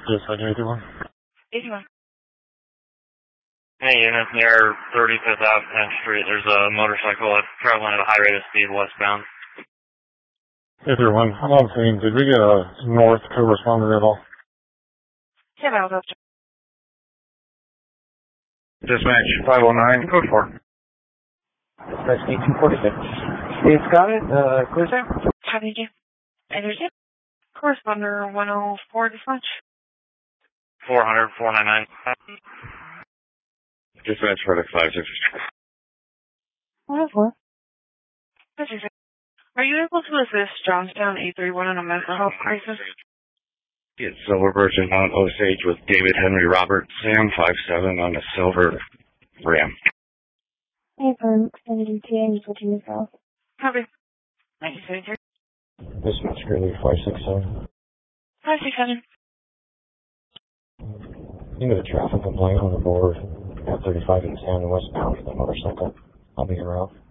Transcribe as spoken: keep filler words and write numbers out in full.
Yes, I can do one. eighty-one. Hey, unit near thirty-fifth Avenue, tenth Street. There's a motorcycle that's traveling at a high rate of speed westbound. Hey, everyone. I'm on scene. Did we get a north co-responder at all? Yeah, that was up. Dispatch five oh nine, code four. Dispatch eighteen forty-six. It's got it. Uh, clear sir. How do you do? Energy? Corresponder one oh four dispatch. four hundred, four ninety-nine. Dispatch product five six. one oh four. Are you able to assist Johnstown eight three one on a mental health crisis? It's Silver Birch and Mount Osage with David Henry Robert, Sam five seven on a silver Ram. Hey, firm, extended E T A, you switching yourself. Copy. Thank you, sir. Dispatch Gurley five six seven. five six seven. You know the traffic complaint on the board at thirty-five and San westbound for the motorcycle. I'll be around.